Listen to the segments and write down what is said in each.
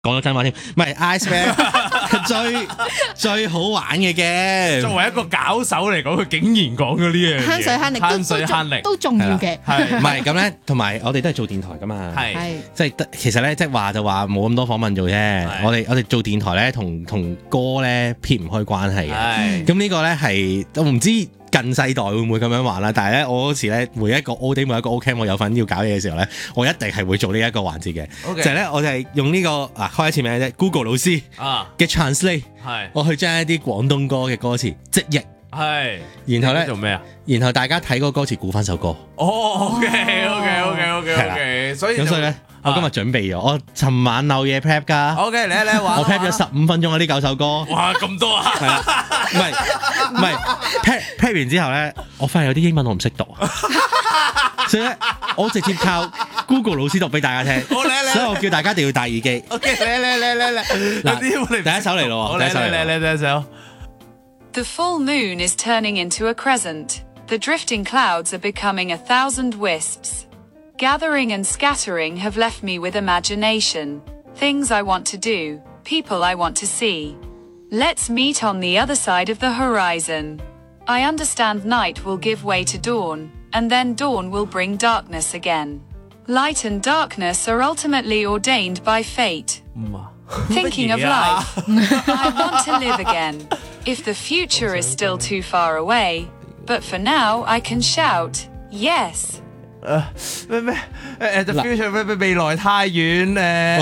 講咗真話添，唔係 Iceman 最好玩嘅 game。 作為一個搞手嚟講，佢竟然講咗呢樣嘢， 慳水慳力慳水慳力都重要嘅。 係唔係咁咧？同埋我哋都係做電台噶嘛， 係即係其實咧，即係話就話冇咁多訪問做啫。我哋做電台咧，同歌咧撇唔開關係嘅。 係咁呢個咧係我唔知近世代會唔會咁樣玩啦，但係咧我嗰時咧每一個 O Day 每一個 O Camp 我有份要搞嘢嘅時候咧，我一定係會做呢一個環節嘅。 OK 就係咧我就係用呢個開一次名啫 Google 老師啊， 嘅 translate， 係我去將一啲廣東歌嘅歌詞直譯， 係， 然後咧做咩啊？ 然後大家睇嗰個歌詞估翻首歌。 哦，OK， 係啦所以咁所以咧，我今日準備咗，我尋晚漏夜 prep 㗎。 OK，嚟玩， 我 prep 咗15分鐘啊！呢9首歌， 哇咁多啊！ 係啦，唔係 prep 完之後咧，我發現有啲英文我唔識讀啊，所以咧我直接靠 Google 老師讀俾大家聽。 好嚟所以我叫大家一定要戴耳機。 OK，嚟， 嗱，第一首嚟咯喎，第一首嚟咯喎。 第一首。 The full moon is turning into a crescent. The drifting clouds are becoming 1,000 wisps. Gathering and scattering have left me with imagination. Things I want to do, people I want to see. Let's meet on the other side of the horizon. I understand night will give way to dawn, and then dawn will bring darkness again. Light and darkness are ultimately ordained by fate. Thinking of life, I want to live again. If the future is still too far away, but for now I can shout, yes. 咩？The future 咩未來太遠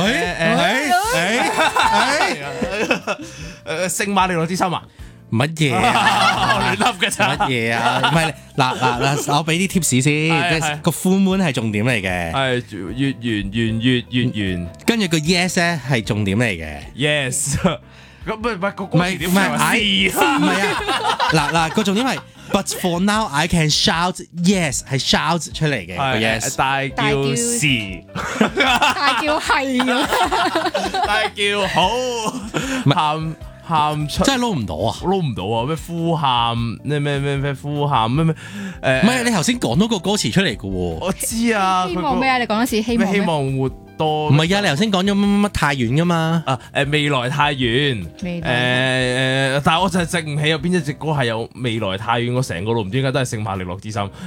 聖馬力諾之心啊？ 乜嘢啊？ 亂噏嘅咋？ 乜嘢啊？唔係嗱，我俾啲 tips 先。個 full moon 係重點嚟嘅， 係月圓月圓， 跟住個 yes 咧係重點嚟嘅。 yes。咁唔係個歌詞點唔係啊！嗱個重點係 ，but for now I can shout yes 係 shout 出嚟嘅個 yes。 大叫是， 大叫係咁， 大叫好，喊出， 真係撈唔到啊！ 撈唔到啊！咩呼喊咩呼喊咩唔係你頭先講多個歌詞出嚟嘅喎。 我知啊。 希望咩啊？你講多次希望咩？ 希望活多。 唔係啊！你頭先講咗乜太遠噶嘛？ 未來太遠。但係我就係直唔起有邊一隻歌係有未來太遠，我成個腦唔知點解都係聖馬力諾之心。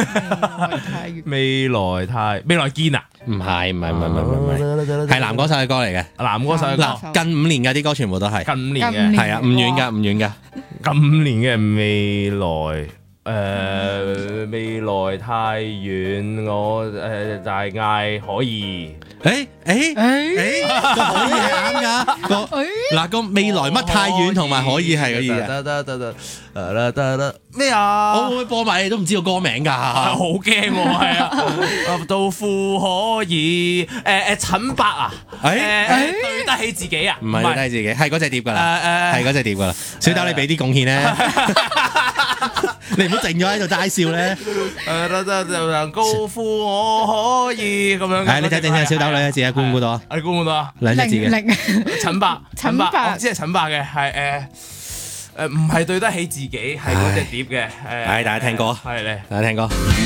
未來見啊？ 唔係，係男歌手嘅歌嚟嘅。 男歌手嘅歌。 嗱，近5年嘅啲歌全部都係。 近5年嘅。 係啊，唔遠㗎。 近5年嘅未來。未來太遠，我大嗌可以。 個可以係啱㗎。嗱個未來乜太遠同埋可以係可以嘅。 得咩啊？ 我會唔會播埋你都唔知個歌名㗎？ 好驚喎，係啊！到富可以陳伯啊？對得起自己啊？ 唔係對得起自己，係嗰隻碟㗎啦，係嗰隻碟㗎啦。小豆你俾啲貢獻咧，你唔好靜咗喺度齋笑咧。 得高富我可以咁樣。 你睇定睇小豆兩隻字啊，估唔估到啊？ 你估唔估到啊？ 兩隻字嘅。 陳伯，我知係陳伯嘅，係唔係對得起自己，係嗰隻碟嘅。 大家聽歌， 係嚟， 大家聽歌。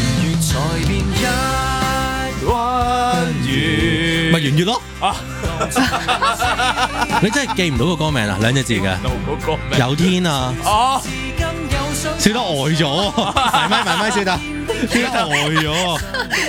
咪圓月咯。你真係記唔到個歌名啊？兩隻字嘅。有天啊。哦。笑得呆咗，埋咪笑得，笑得呆咗。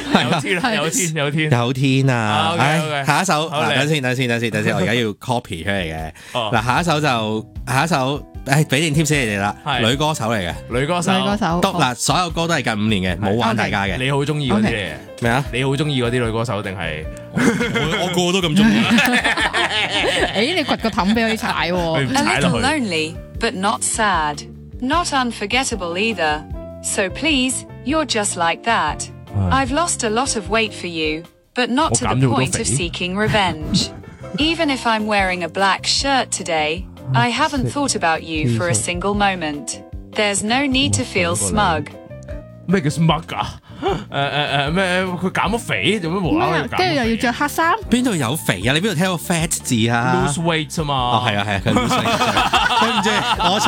有天啊！下一首等先，我而家要 copy 出嚟嘅。嗱，下一首，俾定 tips 你哋啦。女歌手嚟嘅， 女歌手。 嗱，所有歌都係近5年嘅，冇玩大家嘅。 你好中意嗰啲嚟咩啊？ 你好中意嗰啲女歌手定係？ 我個個都咁中意。 你掘個氹俾佢踩喎。 A little lonely, but not sad. Not unforgettable either. So please, you're just like that. I've lost a lot of weight for you, but not to the point of seeking revenge. Even if I'm wearing a black shirt today, I haven't thought about you for a single moment. There's no need to feel smug. 咩叫 smug 啊？ 咩？佢減咗肥，做咩無啦啦要減？ 跟住又要着黑衫， 邊度有肥啊？你邊度聽到 fat 字啊 lose weight 啊嘛。 哦，係啊，係啊，佢 lose weight，對唔住，我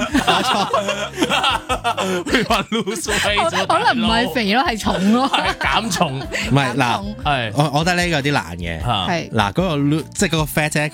錯。 佢話 lose weight， 可能唔係肥咯，係重咯。 係減重。 唔係嗱， 重係我覺得呢個有啲難嘅。 嚇係嗱，嗰個 lo 即係嗰個 fat 咧，